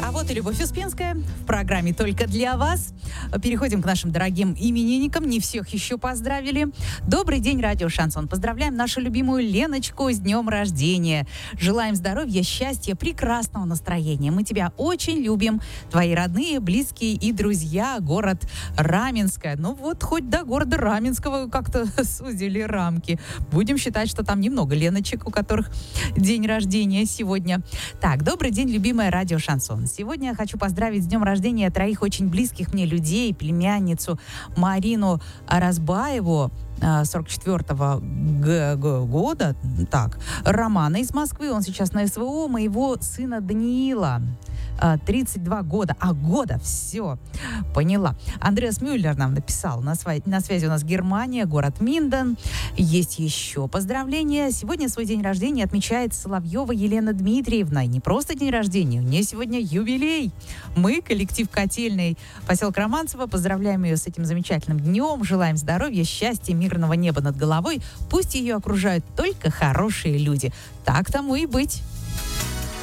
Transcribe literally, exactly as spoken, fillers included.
А вот и Любовь Успенская в программе «Только для вас». Переходим к нашим дорогим именинникам. Не всех еще поздравили. Добрый день, радио «Шансон». Поздравляем нашу любимую Леночку с днем рождения. Желаем здоровья, счастья, прекрасного настроения. Мы тебя очень любим. Твои родные, близкие и друзья. Город Раменское. Ну вот, хоть до города Раменского как-то сузили рамки. Будем считать, что там немного Леночек, у которых день рождения сегодня. Так, добрый день, любимая радио «Шансон». Сегодня я хочу поздравить с днем рождения троих очень близких мне людей, племянницу Марину Разбаеву, сорок четвёртого года, так, Романа из Москвы, он сейчас на СВО, моего сына Даниила, тридцать два года, а года, все, поняла. Андреас Мюллер нам написал, на, сва- на связи у нас Германия, город Минден. Есть еще поздравления. Сегодня свой день рождения отмечает Соловьева Елена Дмитриевна. И не просто день рождения, у нее сегодня юбилей. Мы, коллектив «Котельный», поселок Романцево, поздравляем ее с этим замечательным днем, желаем здоровья, счастья, мирного неба над головой. Пусть ее окружают только хорошие люди. Так тому и быть.